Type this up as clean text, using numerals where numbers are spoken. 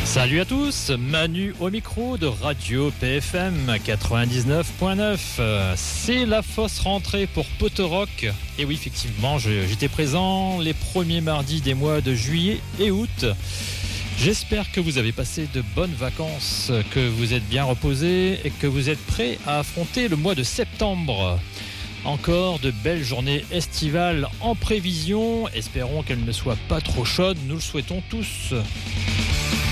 Salut à tous, Manu au micro de Radio PFM 99.9. C'est la fausse rentrée pour Poterock. Et oui, effectivement, j'étais présent les premiers mardis des mois de juillet et août. J'espère que vous avez passé de bonnes vacances, que vous êtes bien reposés et que vous êtes prêts à affronter le mois de septembre. Encore de belles journées estivales en prévision. Espérons qu'elles ne soient pas trop chaudes, nous le souhaitons tous.